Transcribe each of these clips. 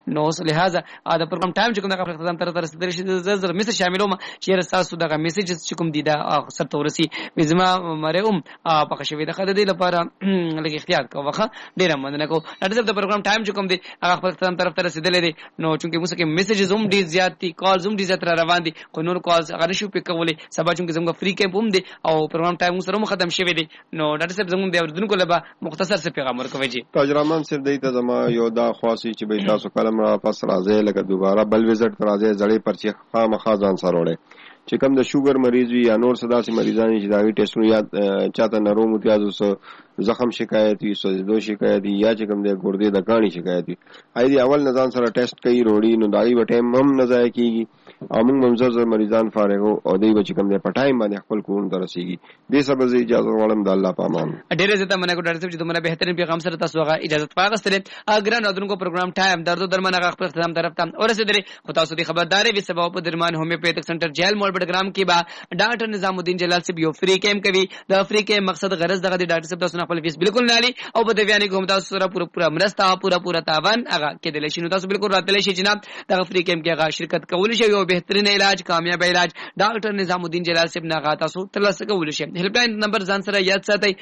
نو لہذا دا پروګرام ټایم چې کوم د اختتام تر رسیدل شي زر میسج شاملوم چې تاسو دغه میسجز چې کوم دي دا سر تورسي زما مرهم په خښوي د خدای لپاره لږ احتیاط کوه ډیر مننه کو دا د پروګرام ټایم چې کوم دي هغه خپل اختتام طرف ته رسیدل دي نو چونکه موږ کې میسجز هم ډیر زیات دي کالز هم ډیر زیات روان دي خو نور کالز هغه نشو پک کولای سبا چونکه زموږ فری کیمپ هم دي او پروګرام ټایم سره ختم شوی دي نو ډاکټر صاحب زموږ د اردن کو لبا مختصر څه پیغام ورکوي جی تاجرمان صرف دیته زما یو دا خاصی چې به تاسو کلم را پس راځي لکه دوباره بل وزټ راځي زړې پرچی خامخا ځان سره وړي چې کوم د شوګر مریض وي یا نور صدا سي مریضان چې داوی ټیسټونه یا چاته نروم امتیاز وسو زخم شکایت وي سوځیدو شکایت یا چې کوم د ګردې د کاڼي شکایت وي اې دی اول نظام سره ټیسټ کوي روړي نو داوی په ټایم هم نه ځای کیږي او موږ منځر مریضان فارغ او دی چې کوم د پټایم باندې خپل کورن درسيږي دې سبب اجازه غواړم د الله په امان ډېر زته منه کو ډاکټر صاحب چې تمہارا بهترین پیغام سره تاسو غا اجازه پاغستره اگر نو دونکو پروګرام ټایم درد درمن غا خپل اختتام طرف ته اور رسیدلی خو تاسو دې خبرداري وي سبب په درمان هومیوپیتھک سنټر جیل مول بډګرام کې با ډاکټر نظام الدین جلال صاحب یو فری کیمپ کوي د فری کیمپ مقصد غرض دغه ډاکټر صاحب تاسو خپل فیس بالکل نه لري او په دې بیان کوم تاسو سره پورا مرسته پورا تاوان هغه کې دل شي نو تاسو بالکل راتلی شي جناب دغه فری کیمپ کې هغه شرکت کول شي یو بهترین علاج کامیاب علاج ډاکټر نظام الدین جلال صاحب نه غا تاسو ترلاسه کول شي هیلپ لاین نمبر ځان سره یاد ساتئ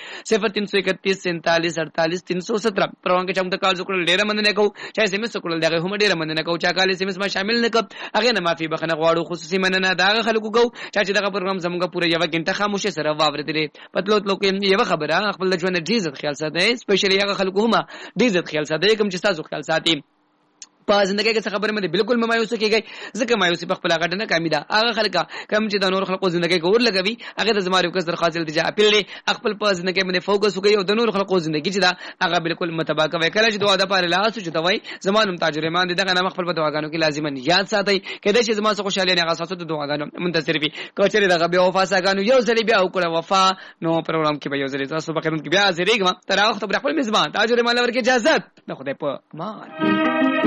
0331 47 48 317 پروان کې چم د کال زکړل ډیر مننه کو چې سم سکړل دغه هم ډیر مننه کو چا کال سم ما شامل نه کب هغه نه معافي بخنه غواړو خصوصي مننه دغه خلکو کو چې دغه پروګرام زموږه پوره یو غنټه خاموشه سره واوریدلې پتلو کې یو خبره خپل ژوند ډیر عزت خیال ساتئ سپیشلی هغه خلکو هم ډیر عزت خیال ساتئ کوم چې تاسو خیال ساتئ په زندګۍ کې څه خبره مې بالکل مایوس کیږي ځکه مایوسی په خپل غټه نه کمی ده هغه خلک کم چې د نور خلکو زندګۍ ګور لګوي هغه د زمارو کس درخواست لري چې اپیل له خپل په زندګۍ باندې فوکس وکړي او د نور خلکو زندګۍ چې دا هغه بالکل متبا کوي کله چې دعا د پاره لاس چې دوی زمانم تاجرمان دغه نام خپل په دعاګانو کې لازم یاد ساتي کله چې زما څخه خوشاله نه غاساتو د دعاګانو منتصر وي کوچري دغه بیا وفا ساګانو یو ځلې بیا وکړه وفا نو پروګرام کې به یو ځلې تاسو په خدمت کې بیا حاضرېږم تر هغه خبر خپل میزبان تاجرمان ورکه اجازه نه خدای په مان